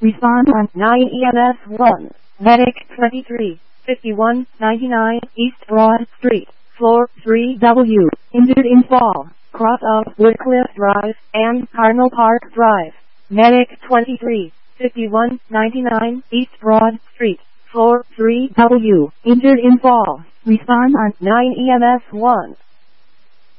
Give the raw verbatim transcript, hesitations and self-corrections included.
Respond on nine E M S one. Medic twenty-three, fifty-one ninety-nine East Broad Street, floor three W. Injured in fall, cross of Woodcliff Drive and Cardinal Park Drive. Medic twenty-three, fifty-one ninety-nine East Broad Street, floor three W. Injured in fall. Respond on nine E M S one.